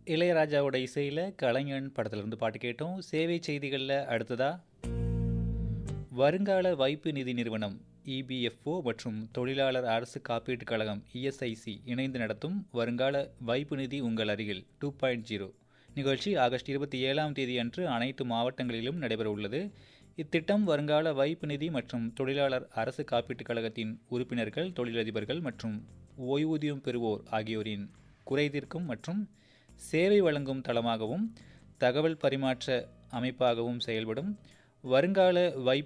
இளையராஜாவோட இசையில் கலைஞன் படத்திலிருந்து பாட்டு கேட்டோம். சேவை செய்திகளில் அடுத்ததா வருங்கால வைப்பு நிதி நிறுவனம் இபிஎஃப்ஓ மற்றும் தொழிலாளர் அரசு காப்பீட்டுக் கழகம் இஎஸ்ஐசி இணைந்து நடத்தும் வருங்கால வைப்பு நிதி உங்கள் அருகில் 2.0 நிகழ்ச்சி ஆகஸ்ட் 27 அன்று அனைத்து மாவட்டங்களிலும் நடைபெற உள்ளது. இத்திட்டம் வருங்கால வைப்பு நிதி மற்றும் தொழிலாளர் அரசு காப்பீட்டுக் கழகத்தின் உறுப்பினர்கள், தொழிலதிபர்கள் மற்றும் ஓய்வூதியம் பெறுவோர் ஆகியோரின் குறைதீர்க்கும் மற்றும் சேவை வழங்கும் தளமாகவும் தகவல் பரிமாற்ற அமைப்பாகவும் செயல்படும். வருங்கால வைப்பு